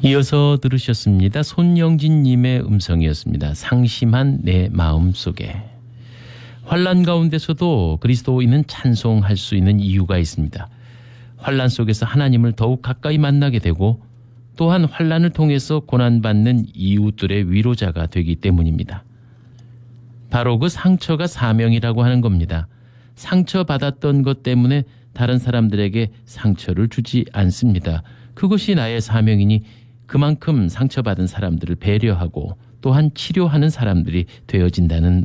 이어서 들으셨습니다. 손영진님의 음성이었습니다. 상심한 내 마음속에. 환난 가운데서도 그리스도인은 찬송할 수 있는 이유가 있습니다. 환난 속에서 하나님을 더욱 가까이 만나게 되고 또한 환난을 통해서 고난받는 이웃들의 위로자가 되기 때문입니다. 바로 그 상처가 사명이라고 하는 겁니다. 상처받았던 것 때문에 다른 사람들에게 상처를 주지 않습니다. 그것이 나의 사명이니 그만큼 상처받은 사람들을 배려하고 또한 치료하는 사람들이 되어진다는